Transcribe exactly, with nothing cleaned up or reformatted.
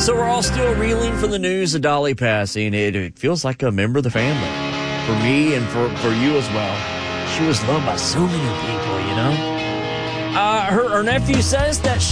So we're all still reeling from the news of Dolly passing. It, it feels like a member of the family. For me and for, for you as well. She was loved by so many people, you know? Uh, her, her nephew says that she